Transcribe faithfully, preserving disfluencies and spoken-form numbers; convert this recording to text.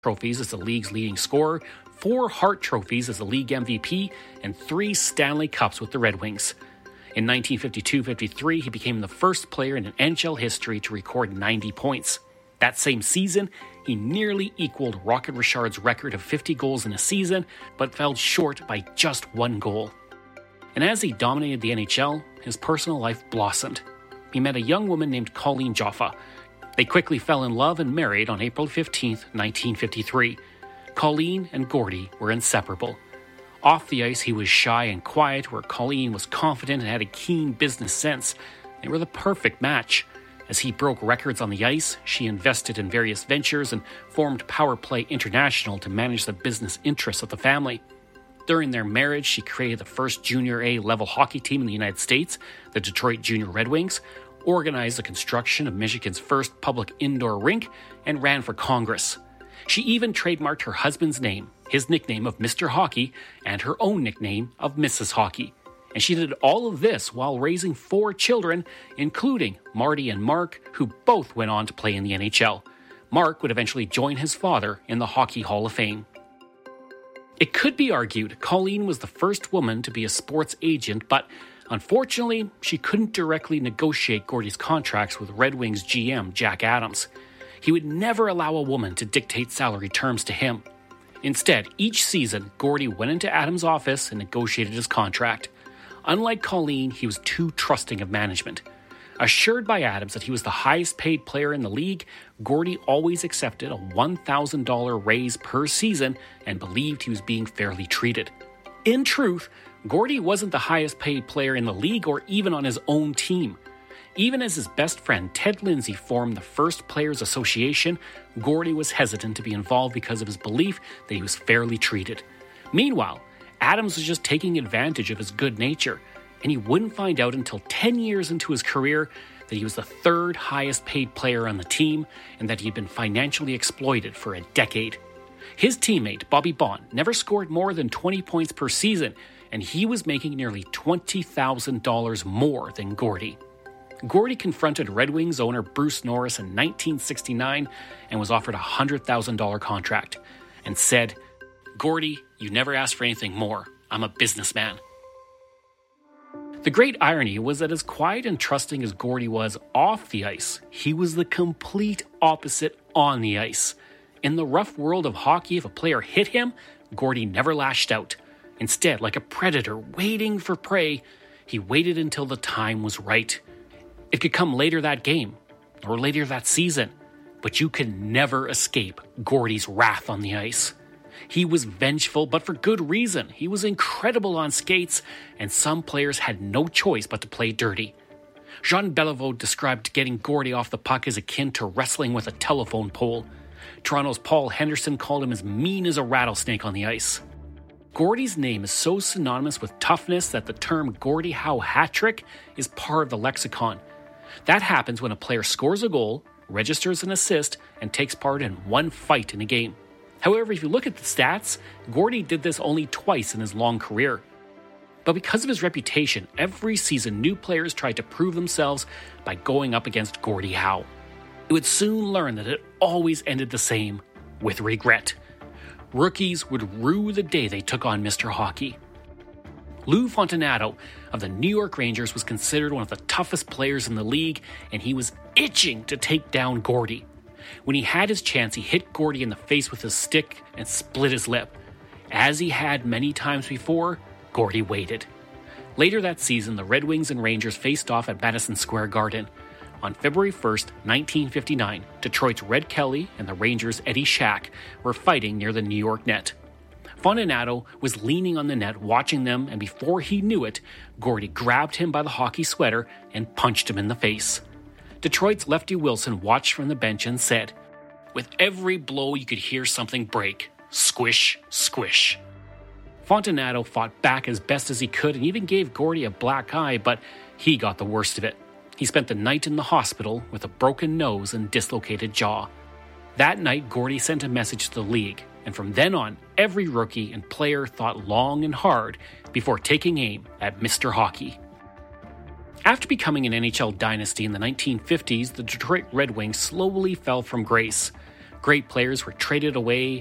trophies as the league's leading scorer, four Hart trophies as the league M V P, and three Stanley Cups with the Red Wings. In nineteen fifty-two fifty-three, he became the first player in N H L history to record ninety points. That same season, he nearly equaled Rocket Richard's record of fifty goals in a season, but fell short by just one goal. And as he dominated the N H L, his personal life blossomed. He met a young woman named Colleen Joffa. They quickly fell in love and married on April fifteenth, nineteen fifty-three. Colleen and Gordie were inseparable. Off the ice, he was shy and quiet, where Colleen was confident and had a keen business sense. They were the perfect match. As he broke records on the ice, she invested in various ventures and formed Power Play International to manage the business interests of the family. During their marriage, she created the first Junior A level hockey team in the United States, the Detroit Junior Red Wings, organized the construction of Michigan's first public indoor rink, and ran for Congress. She even trademarked her husband's name, his nickname of Mister Hockey, and her own nickname of Missus Hockey. And she did all of this while raising four children, including Marty and Mark, who both went on to play in the N H L. Mark would eventually join his father in the Hockey Hall of Fame. It could be argued Colleen was the first woman to be a sports agent, but unfortunately, she couldn't directly negotiate Gordie's contracts with Red Wings G M Jack Adams. He would never allow a woman to dictate salary terms to him. Instead, each season, Gordie went into Adams' office and negotiated his contract. Unlike Colleen, he was too trusting of management. Assured by Adams that he was the highest paid player in the league, Gordie always accepted a one thousand dollars raise per season and believed he was being fairly treated. In truth, Gordie wasn't the highest paid player in the league or even on his own team. Even as his best friend Ted Lindsay formed the first Players Association, Gordie was hesitant to be involved because of his belief that he was fairly treated. Meanwhile, Adams was just taking advantage of his good nature, and he wouldn't find out until ten years into his career that he was the third highest paid player on the team and that he had been financially exploited for a decade. His teammate, Bobby Bond, never scored more than twenty points per season, and he was making nearly twenty thousand dollars more than Gordie. Gordie confronted Red Wings owner Bruce Norris in nineteen sixty-nine and was offered a one hundred thousand dollars contract and said, "Gordie, you never asked for anything more. I'm a businessman." The great irony was that as quiet and trusting as Gordie was off the ice, he was the complete opposite on the ice. In the rough world of hockey, if a player hit him, Gordie never lashed out. Instead, like a predator waiting for prey, he waited until the time was right. It could come later that game, or later that season, but you could never escape Gordie's wrath on the ice. He was vengeful, but for good reason. He was incredible on skates, and some players had no choice but to play dirty. Jean Beliveau described getting Gordie off the puck as akin to wrestling with a telephone pole. Toronto's Paul Henderson called him as mean as a rattlesnake on the ice. Gordie's name is so synonymous with toughness that the term Gordie Howe hat trick is part of the lexicon. That happens when a player scores a goal, registers an assist, and takes part in one fight in a game. However, if you look at the stats, Gordie did this only twice in his long career. But because of his reputation, every season new players tried to prove themselves by going up against Gordie Howe. They would soon learn that it always ended the same, with regret. Rookies would rue the day they took on Mister Hockey. Lou Fontinato of the New York Rangers was considered one of the toughest players in the league, and he was itching to take down Gordie. When he had his chance, he hit Gordie in the face with his stick and split his lip. As he had many times before, Gordie waited. Later that season, the Red Wings and Rangers faced off at Madison Square Garden. On February first, nineteen fifty-nine, Detroit's Red Kelly and the Rangers' Eddie Shack were fighting near the New York net. Fontinato was leaning on the net watching them, and before he knew it, Gordie grabbed him by the hockey sweater and punched him in the face. Detroit's Lefty Wilson watched from the bench and said, "With every blow you could hear something break. Squish, squish." Fontinato fought back as best as he could and even gave Gordie a black eye, but he got the worst of it. He spent the night in the hospital with a broken nose and dislocated jaw. That night, Gordie sent a message to the league, and from then on, every rookie and player thought long and hard before taking aim at Mister Hockey. After becoming an N H L dynasty in the nineteen fifties, the Detroit Red Wings slowly fell from grace. Great players were traded away